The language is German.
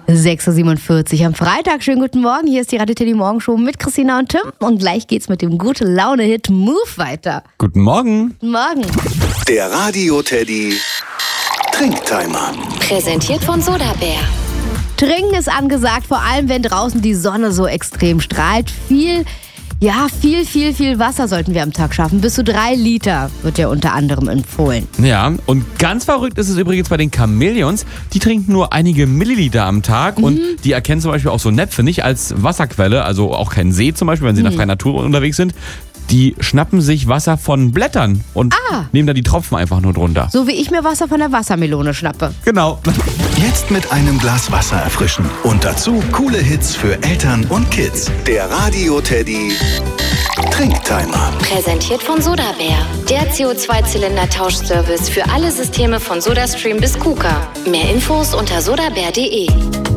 6.47 Uhr am Freitag. Schönen guten Morgen. Hier ist die Radio Teddy Morgenshow mit Christina und Tim. Und gleich geht's mit dem Gute-Laune-Hit Move weiter. Guten Morgen. Guten Morgen. Der Radio Teddy Trinktimer. Präsentiert von Sodabär. Trinken ist angesagt, vor allem wenn draußen die Sonne so extrem strahlt. Viel Wasser sollten wir am Tag schaffen. Bis zu 3 Liter wird ja unter anderem empfohlen. Ja, und ganz verrückt ist es übrigens bei den Chamäleons. Die trinken nur einige Milliliter am Tag und die erkennen zum Beispiel auch so Näpfe nicht als Wasserquelle, also auch kein See zum Beispiel, wenn sie in der freien Natur unterwegs sind. Die schnappen sich Wasser von Blättern und nehmen da die Tropfen einfach nur drunter. So wie ich mir Wasser von der Wassermelone schnappe. Genau. Jetzt mit einem Glas Wasser erfrischen. Und dazu coole Hits für Eltern und Kids. Der Radio Teddy Trinktimer. Präsentiert von Sodabär. Der CO2-Zylinder-Tauschservice für alle Systeme von SodaStream bis KUKA. Mehr Infos unter sodabär.de.